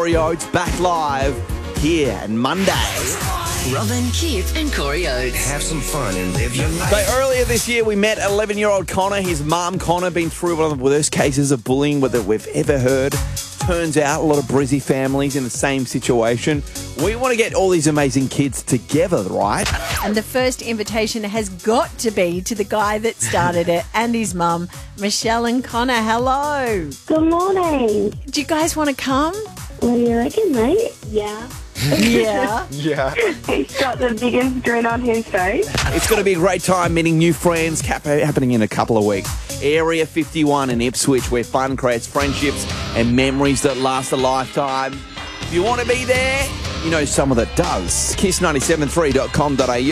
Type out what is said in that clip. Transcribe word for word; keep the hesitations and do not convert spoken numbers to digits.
Corey Oates back live here on Monday. Robin, Kip and Corey Oates. Have some fun and live your life. So earlier this year, we met eleven-year-old Connor. His mum, Connor, been through one of the worst cases of bullying that we've ever heard. Turns out a lot of Brizzy families in the same situation. We want to get all these amazing kids together, right? And the first invitation has got to be to the guy that started it and his mum, Michelle and Connor. Hello. Good morning. Do you guys want to come? What do you reckon, mate? Yeah. Yeah. Yeah. He's got the biggest grin on his face. It's going to be a great time meeting new friends, cap- happening in a couple of weeks. Area fifty-one in Ipswich, where fun creates friendships and memories that last a lifetime. If you want to be there, you know someone that does. kiss nine seven three dot com dot a u